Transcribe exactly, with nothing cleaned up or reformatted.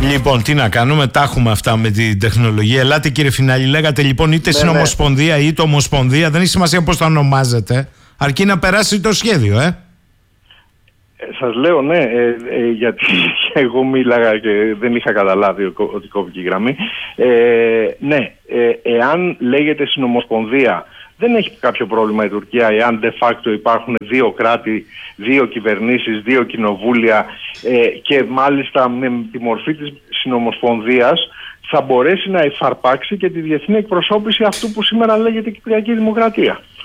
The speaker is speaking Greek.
Λοιπόν, τι να κάνουμε, τα έχουμε αυτά με την τεχνολογία. Ελάτε κύριε Φινάλη, λέγατε λοιπόν είτε ναι, συνομοσπονδία ναι. είτε ομοσπονδία, δεν έχει σημασία πώς θα ονομάζετε, αρκεί να περάσει το σχέδιο, ε. Σας λέω ναι, ε, ε, γιατί εγώ μίλαγα και δεν είχα καταλάβει ότι κόβηκε η γραμμή. Ε, ναι, ε, εάν λέγεται συνομοσπονδία, δεν έχει κάποιο πρόβλημα η Τουρκία εάν de facto υπάρχουν δύο κράτη, δύο κυβερνήσεις, δύο κοινοβούλια ε, και μάλιστα με τη μορφή της συνομοσπονδίας θα μπορέσει να υφαρπάξει και τη διεθνή εκπροσώπηση αυτού που σήμερα λέγεται Κυπριακή Δημοκρατία.